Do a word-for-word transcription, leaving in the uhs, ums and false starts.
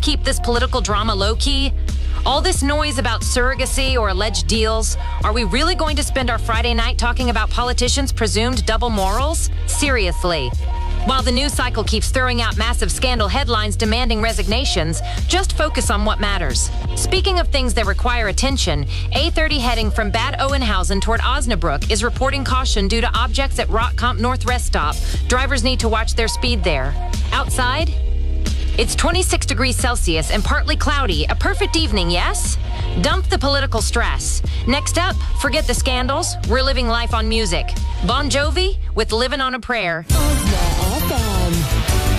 keep this political drama low-key? All this noise about surrogacy or alleged deals, are we really going to spend our Friday night talking about politicians' presumed double morals? Seriously. While the news cycle keeps throwing out massive scandal headlines demanding resignations, just focus on what matters. Speaking of things that require attention, A thirty heading from Bad Oeynhausen toward Osnabrück is reporting caution due to objects at Rottkamp North Rest Stop. Drivers need to watch their speed there. Outside, it's twenty-six degrees Celsius and partly cloudy. A perfect evening, yes? Dump the political stress. Next up, forget the scandals. We're living life on music. Bon Jovi with Livin' on a Prayer.